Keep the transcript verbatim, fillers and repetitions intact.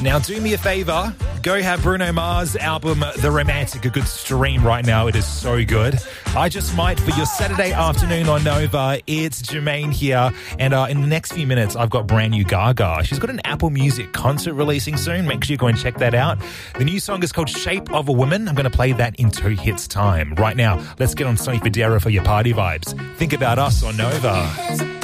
Now, do me a favour. Go have Bruno Mars' album, The Romantic, a good stream right now. It is so good. I Just Might for your Saturday afternoon on Nova. It's Jermaine here. And uh, in the next few minutes, I've got brand new Gaga. She's got an Apple Music concert releasing soon. Make sure you go and check that out. The new song is called Shape of a Woman. I'm going to play that in two hits time. Right now, let's get on Sonny Fodera for your party vibes. Think about us on Nova.